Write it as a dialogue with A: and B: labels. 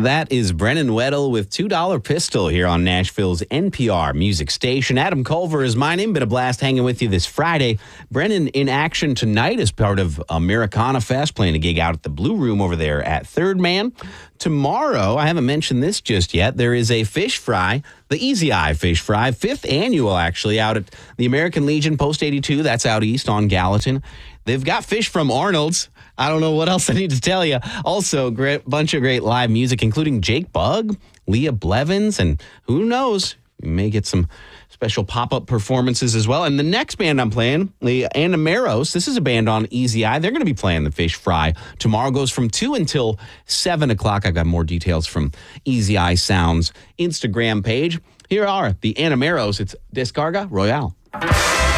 A: That is Brennan Weddle with $2 Pistol here on Nashville's NPR music station. Adam Culver is my name. Been a blast hanging with you this Friday. Brennan in action tonight as part of Americana Fest, playing a gig out at the Blue Room over there at Third Man. Tomorrow, I haven't mentioned this just yet, there is a fish fry, the Easy Eye Fish Fry, 5th annual actually, out at the American Legion Post 82. That's out east on Gallatin. They've got fish from Arnold's. I don't know what else I need to tell you. Also, bunch of great live music, including Jake Bugg, Leah Blevins, and who knows, we may get some special pop-up performances as well. And the next band I'm playing, the Anamaros, this is a band on Easy Eye. They're going to be playing the Fish Fry. Tomorrow goes from 2 until 7 o'clock. I've got more details from Easy Eye Sound's Instagram page. Here are the Anamaros. It's Descarga Royale.